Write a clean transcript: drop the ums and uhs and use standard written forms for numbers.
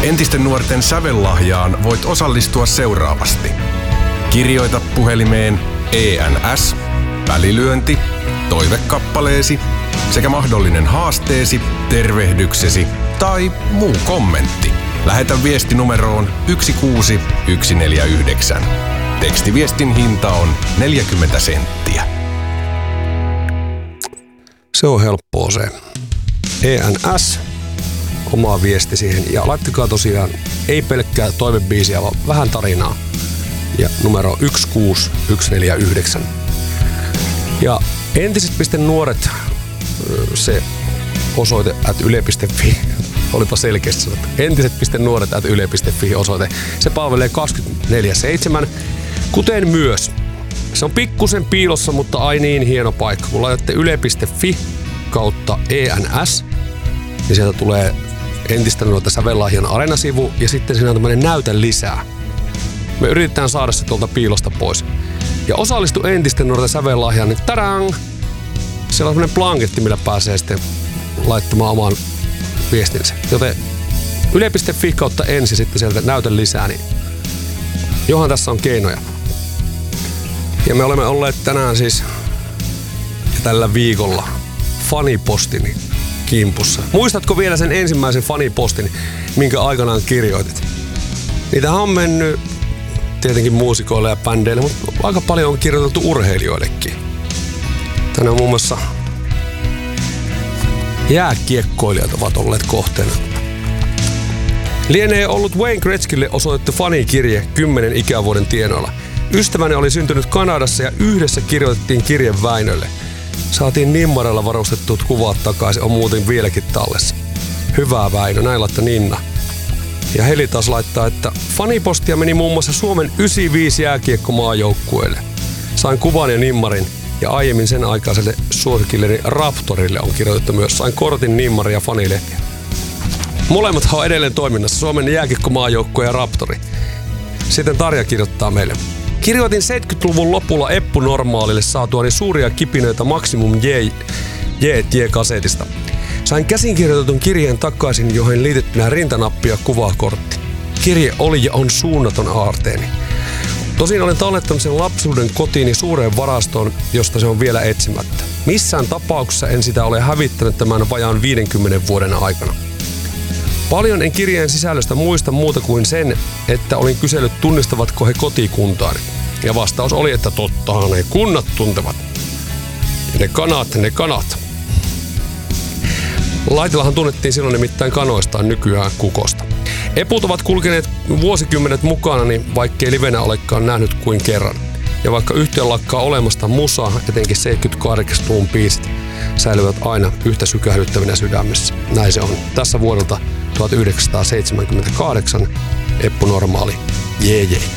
Entisten nuorten sävellahjaan voit osallistua seuraavasti. Kirjoita puhelimeen ENS, välilyönti, toivekappaleesi sekä mahdollinen haasteesi, tervehdyksesi tai muu kommentti. Lähetä viesti numeroon 16149. Tekstiviestin hinta on 40 senttiä. Se on helppoa se. ENS, oma viesti siihen. Ja laittakaa tosiaan ei pelkkää toivebiisiä, vaan vähän tarinaa. Ja numero 16149. Ja entiset.nuoret, se osoite @yle.fi. Olipa selkeästi sanottu. Entiset.nuoret @yle.fi osoite. Se palvelee 24/7, kuten myös. Se on pikkusen piilossa, mutta ai niin hieno paikka. Kun laitatte yle.fi kautta ENS, niin sieltä tulee entistä nuorta Sävellahjan Areena-sivu ja sitten siinä on tämmöinen näytä lisää. Me yritetään saada se tuolta piilosta pois. Ja osallistu entisten nuorten Sävellahjaan, niin tadang! Siellä on semmoinen blanketti, millä pääsee sitten laittamaan oman viestinsä. Joten yle.fi kautta ensi sitten sieltä näytä lisää, niin johan tässä on keinoja. Ja me olemme olleet tänään siis tällä viikolla fanipostin kimpussa. Muistatko vielä sen ensimmäisen fanipostin, minkä aikanaan kirjoitit? Niitähän on mennyt tietenkin muusikoille ja bändeille, mutta aika paljon on kirjoitettu urheilijoillekin. Tänään muun muassa jääkiekkoilijat ovat olleet kohteena. Lienee ollut Wayne Gretzkylle osoitettu fanikirje 10 ikävuoden tienoilla. Ystäväni oli syntynyt Kanadassa ja yhdessä kirjoitettiin kirje Väinölle. Saatiin nimmaralla varustetut kuvat takaisin, on muuten vieläkin tallessa. Hyvää Väinö, näin laittoi Ninna. Ja Heli taas laittaa, että fanipostia meni muun muassa Suomen 95 jääkiekkomaajoukkueelle. Sain kuvan ja nimmarin ja aiemmin sen aikaiselle suosikilleri Raptorille on kirjoitettu myös. Sain kortin, nimmari ja fanilehtiä. Molemmat on edelleen toiminnassa, Suomen jääkiekkomaajoukkue ja Raptori. Sitten Tarja kirjoittaa meille. Kirjoitin 70-luvun lopulla Eppu Normaalille saatuani suuria kipinöitä Maximum J-kasetista. Sain käsinkirjoitetun kirjeen takaisin, johon liitettynä rintanappi ja kuvakortti. Kirje oli ja on suunnaton aarteeni. Tosin olen tallettanut sen lapsuuden kotiini suureen varastoon, josta se on vielä etsimättä. Missään tapauksessa en sitä ole hävittänyt tämän vajaan 50 vuoden aikana. Paljon en kirjeen sisällöstä muista muuta kuin sen, että olin kysellyt tunnistavatko he kotikuntaani. Ja vastaus oli, että tottahan ne kunnat tuntevat. Ja ne kanat. Laitilahan tunnettiin silloin nimittäin kanoistaan, nykyään kukosta. Eput ovat kulkeneet vuosikymmenet mukana, niin vaikkei livenä olekaan nähnyt kuin kerran. Ja vaikka yhtiö lakkaa olemasta, musa, etenkin 78-luvun biisit, säilyvät aina yhtä sykähdyttävinä sydämessä. Näin se on. Tässä vuodelta 1978 Eppu Normaali. Jee.